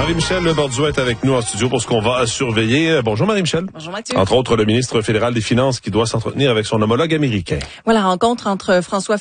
Marie-Michel Borduas est avec nous en studio pour ce qu'on va surveiller. Bonjour Marie-Michel. Bonjour Mathieu. Entre autres, le ministre fédéral des Finances qui doit s'entretenir avec son homologue américain. Voilà, rencontre entre François